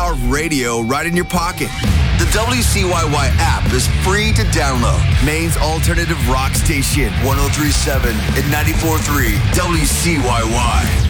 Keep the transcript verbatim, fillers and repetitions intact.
star radio right in your pocket. The W C Y Y app is free to download. Maine's alternative rock station, one oh three point seven and ninety-four point three W C Y Y.